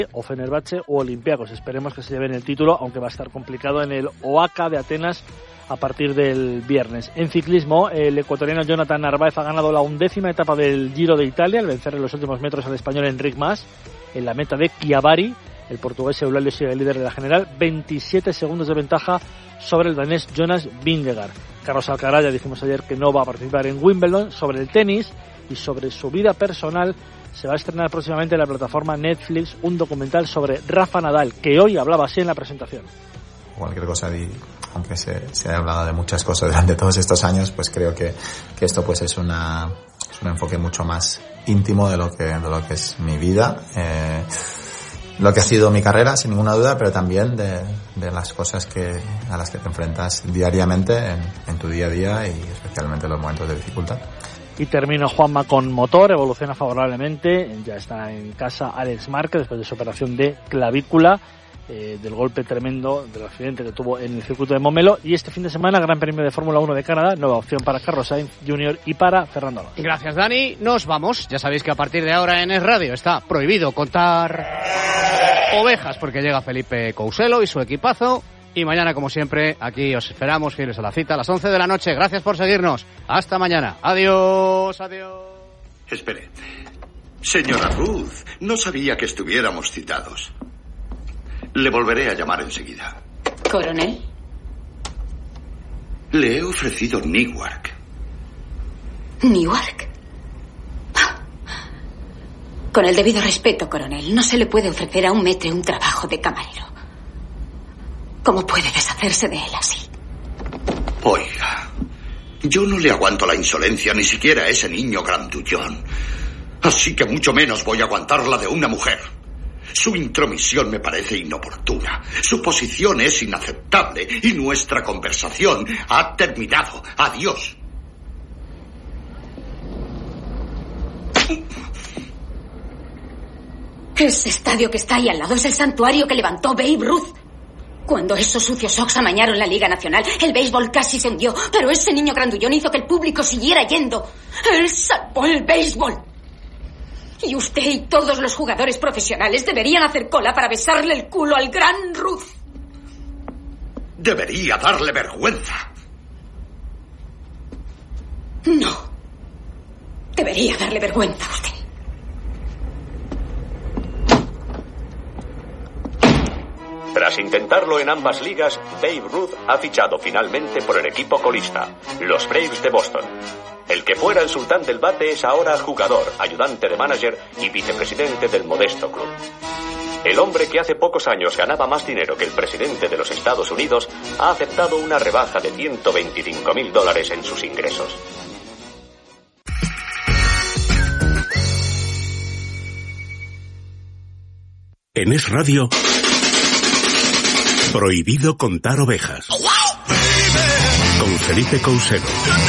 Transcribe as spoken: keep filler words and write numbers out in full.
o Fenerbahce o Olympiacos. Esperemos que se lleven el título, aunque va a estar complicado en el O A C A de Atenas a partir del viernes. En ciclismo, el ecuatoriano Jonathan Narváez ha ganado la undécima etapa del Giro de Italia al vencer en los últimos metros al español Enric Mas en la meta de Chiavari. El portugués Eulálio sigue el líder de la general, veintisiete segundos de ventaja sobre el danés Jonas Vingegaard. Carlos Alcaraz, ya dijimos ayer que no va a participar en Wimbledon. Sobre el tenis y sobre su vida personal, se va a estrenar próximamente en la plataforma Netflix un documental sobre Rafa Nadal, que hoy hablaba así en la presentación. Cualquier cosa, aunque se, se haya hablado de muchas cosas durante todos estos años, pues creo que, que esto pues es, una, es un enfoque mucho más íntimo de lo que, de lo que es mi vida. Eh, lo que ha sido mi carrera, sin ninguna duda, pero también de, de las cosas que, a las que te enfrentas diariamente en, en tu día a día y especialmente en los momentos de dificultad. Y termino, Juanma, con motor, evoluciona favorablemente, ya está en casa Alex Márquez después de su operación de clavícula, eh, del golpe tremendo, del accidente que tuvo en el circuito de Montmeló. Y este fin de semana, Gran Premio de Fórmula uno de Canadá, nueva opción para Carlos Sainz junior y para Fernando Alonso. Gracias, Dani. Nos vamos. Ya sabéis que a partir de ahora en Es Radio está prohibido contar ovejas, porque llega Felipe Couselo y su equipazo. Y mañana, como siempre, aquí os esperamos, fieles a la cita, a las once de la noche. Gracias por seguirnos. Hasta mañana. Adiós, adiós. Espere. Señora Ruth, no sabía que estuviéramos citados. Le volveré a llamar enseguida. ¿Coronel? Le he ofrecido Newark. ¿Newark? Con el debido respeto, coronel, no se le puede ofrecer a un maître un trabajo de camarero. ¿Cómo puede deshacerse de él así? Oiga, yo no le aguanto la insolencia ni siquiera a ese niño grandullón. Así que mucho menos voy a aguantarla de una mujer. Su intromisión me parece inoportuna. Su posición es inaceptable y nuestra conversación ha terminado. Adiós. Ese estadio que está ahí al lado es el santuario que levantó Babe Ruth. Cuando esos sucios Sox amañaron la Liga Nacional, el béisbol casi se hundió, pero ese niño grandullón hizo que el público siguiera yendo. Él salvó el béisbol. Y usted y todos los jugadores profesionales deberían hacer cola para besarle el culo al gran Ruth. Debería darle vergüenza. No. Debería darle vergüenza a usted. Tras intentarlo en ambas ligas, Babe Ruth ha fichado finalmente por el equipo colista, los Braves de Boston. El que fuera el sultán del bate es ahora jugador, ayudante de manager y vicepresidente del modesto club. El hombre que hace pocos años ganaba más dinero que el presidente de los Estados Unidos ha aceptado una rebaja de ciento veinticinco mil dólares en sus ingresos. En Es Radio, prohibido contar ovejas. Con Felipe Couselo.